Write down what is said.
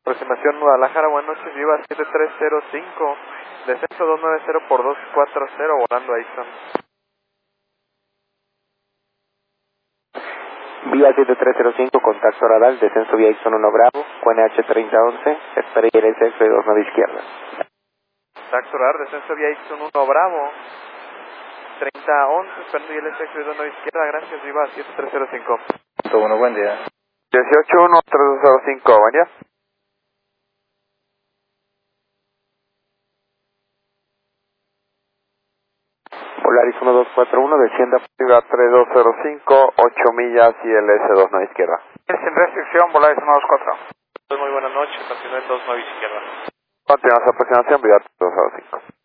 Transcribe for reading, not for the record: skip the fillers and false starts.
Aproximación Guadalajara, buenas noches, Viva 7305, descenso 290 por 240, volando a Ixon. Vía 7305, contacto radar, descenso vía Ixon 1 Bravo, QNH 3011, espera ILS 29 izquierda. Contacto radar, descenso vía Ixon 1 Bravo, 3011, esperando ILS 29 izquierda, gracias, Viva 7305. Bueno, buen día. 1813205, buen día. Polaris 1241, descienda. Viva 3205, 8 millas ILS 29 izquierda. Sin restricción, Polaris 124. Muy buenas noches, continúen 29 izquierda. Continuamos aproximación, Viva 3205.